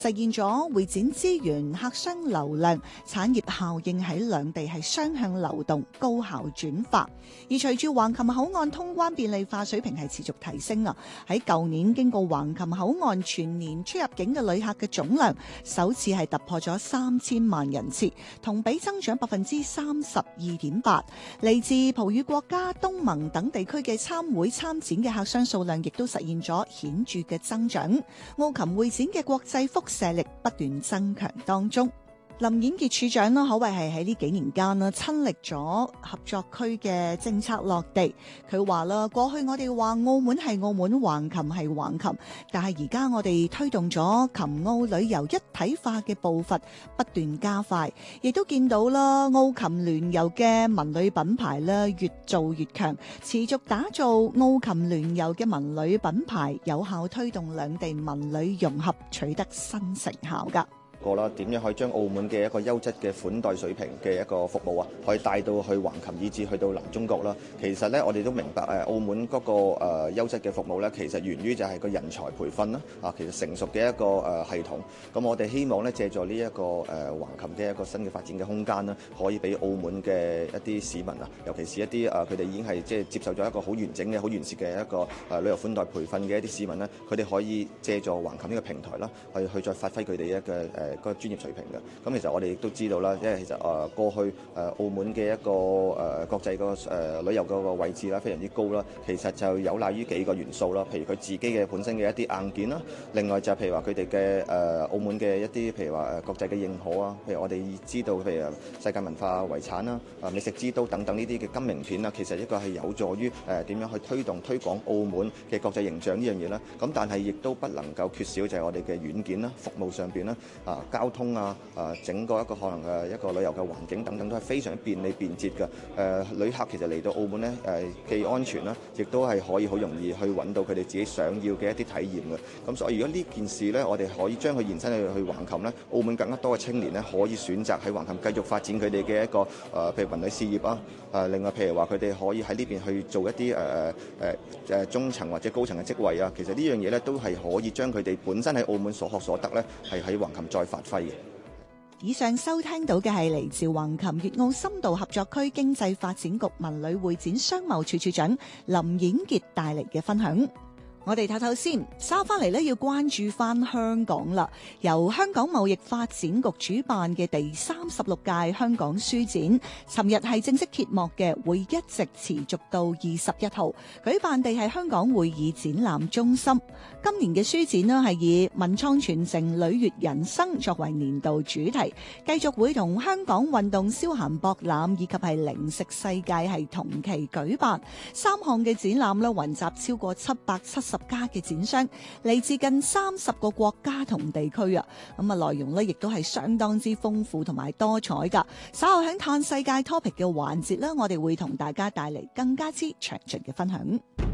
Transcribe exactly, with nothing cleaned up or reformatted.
實現咗會展資源、客商流量、產業效應喺兩地係雙向流動、高效轉化。而隨住橫琴口岸通關便利化水平係持續提升啊！喺舊年經過橫琴口岸全年出入境嘅旅客嘅總量首次係突破咗三千萬人次，同比增長百分之三十二點八。嚟自葡語國家、東盟等地區嘅參會參展嘅客商數量亦都實現咗顯著嘅增長。澳琴會展嘅國際輻射力不斷增強當中。林演傑處長啦，可謂係喺呢幾年間啦，親歷咗合作區嘅政策落地。佢話啦，過去我哋話澳門係澳門，橫琴係橫琴，但係而家我哋推動咗琴澳旅遊一體化嘅步伐不斷加快，亦都見到啦，澳琴聯遊嘅文旅品牌啦越做越強，持續打造澳琴聯遊嘅文旅品牌，有效推動兩地文旅融合，取得新成效㗎。 個啦，點樣可以將澳門嘅一個優質嘅款待水平嘅一個服務啊，可以帶到去橫琴以至去到南中國啦。其實咧，我哋都明白誒，澳門嗰個誒優質嘅服務咧，其實源於就係個人才培訓啦。啊，其實成熟嘅一個誒系統。咁我哋希望咧，借助呢一個誒橫琴嘅一個新嘅發展嘅空間啦，可以俾澳門嘅一啲市民啊，尤其是一啲誒佢哋已經係即係接受咗一個好完整嘅好完善嘅一個誒旅遊款待培訓嘅一啲市民咧，佢哋可以借助橫琴呢個平台啦，去去再發揮佢哋一個誒。個專業水平嘅，咁其實我哋亦都知道啦，因為其實誒過去誒澳門嘅一個誒國際個誒旅遊嗰個位置啦，非常之高啦。其實就有賴於幾個元素啦，譬如佢自己嘅本身嘅一啲硬件啦，另外就係譬如話佢哋嘅誒澳門嘅一啲譬如話誒國際嘅認可啊，譬如我哋知道譬如世界文化遺產啦、啊美食之都等等呢啲嘅金名片啊，其實一個係有助於誒點樣去推動推廣澳門嘅國際形象呢樣嘢啦。咁但係亦都不能夠缺少就係我哋嘅軟件啦、服務上邊啦、啊交通。通啊，誒整個一個可能嘅一個旅遊嘅環境等等都係非常便利便捷嘅。誒、呃、旅客其實嚟到澳門咧，誒、呃、既安全啦，亦都係可以好容易去揾到佢哋自己想要嘅一啲體驗嘅。咁所以如果呢件事咧，我哋可以將佢延伸去去橫琴咧，澳門更加多嘅青年咧可以選擇喺橫琴繼續發展佢哋嘅一個誒、呃，譬如文旅事業啊。誒、呃、另外譬如話佢哋可以喺呢邊去做一啲誒誒誒中層或者高層嘅職位啊。其實呢樣嘢咧都係可以將佢哋本身喺澳門所學所得咧，係喺橫琴再發揮嘅。 以上收聽到嘅係嚟自橫琴粵澳深度合作區經濟發展局文旅會展商貿處處長林演傑帶嚟嘅分享。我哋睇睇先，稍翻嚟咧要關注翻香港啦。由香港貿易發展局主辦嘅第三十六屆香港書展，尋日係正式揭幕嘅，會一直持續到二十一號。舉辦地係香港會議展覽中心。今年嘅書展呢係以文創傳承、旅悅人生作為年度主題，繼續會同香港運動消閒博覽以及係零食世界係同期舉辦三項嘅展覽啦，雲集超過七百七十家嘅展商，嚟自近三十個國家同地區啊！咁啊，內容咧亦都係相當之豐富同埋多彩噶。稍後喺探世界 topic 嘅環節咧，我哋會同大家帶嚟更加之詳盡嘅分享。